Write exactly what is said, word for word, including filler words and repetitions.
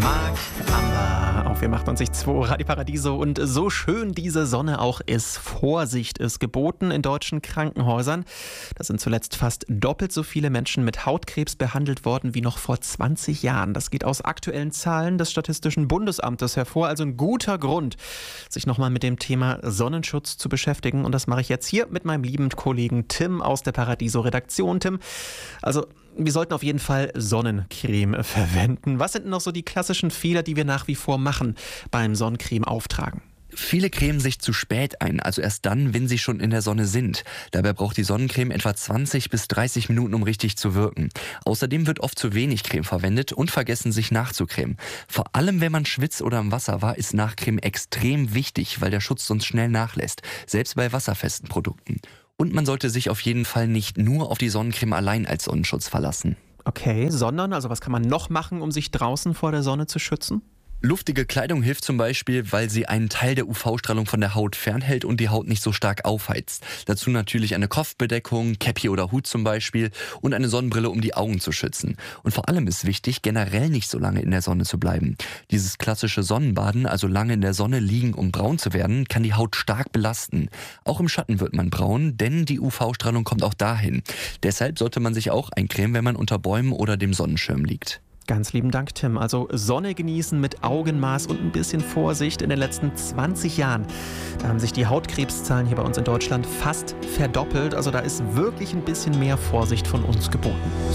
Marc Amber auf vier acht neun zwei Radio Paradiso. Und so schön diese Sonne auch ist, Vorsicht ist geboten in deutschen Krankenhäusern. Da sind zuletzt fast doppelt so viele Menschen mit Hautkrebs behandelt worden wie noch vor zwanzig Jahren. Das geht aus aktuellen Zahlen des Statistischen Bundesamtes hervor. Also ein guter Grund, sich nochmal mit dem Thema Sonnenschutz zu beschäftigen. Und das mache ich jetzt hier mit meinem lieben Kollegen Tim aus der Paradiso-Redaktion. Tim, also wir sollten auf jeden Fall Sonnencreme verwenden. Was sind denn noch so die klassischen Fehler, die wir nach wie vor machen beim Sonnencreme auftragen? Viele cremen sich zu spät ein, also erst dann, wenn sie schon in der Sonne sind. Dabei braucht die Sonnencreme etwa zwanzig bis dreißig Minuten, um richtig zu wirken. Außerdem wird oft zu wenig Creme verwendet und vergessen, sich nachzucremen. Vor allem, wenn man schwitzt oder im Wasser war, ist Nachcremen extrem wichtig, weil der Schutz sonst schnell nachlässt, selbst bei wasserfesten Produkten. Und man sollte sich auf jeden Fall nicht nur auf die Sonnencreme allein als Sonnenschutz verlassen. Okay, sondern, also was kann man noch machen, um sich draußen vor der Sonne zu schützen? Luftige Kleidung hilft zum Beispiel, weil sie einen Teil der U V-Strahlung von der Haut fernhält und die Haut nicht so stark aufheizt. Dazu natürlich eine Kopfbedeckung, Käppi oder Hut zum Beispiel und eine Sonnenbrille, um die Augen zu schützen. Und vor allem ist wichtig, generell nicht so lange in der Sonne zu bleiben. Dieses klassische Sonnenbaden, also lange in der Sonne liegen, um braun zu werden, kann die Haut stark belasten. Auch im Schatten wird man braun, denn die U V-Strahlung kommt auch dahin. Deshalb sollte man sich auch eincremen, wenn man unter Bäumen oder dem Sonnenschirm liegt. Ganz lieben Dank, Tim. Also Sonne genießen mit Augenmaß und ein bisschen Vorsicht. In den letzten zwanzig Jahren, da haben sich die Hautkrebszahlen hier bei uns in Deutschland fast verdoppelt. Also da ist wirklich ein bisschen mehr Vorsicht von uns geboten.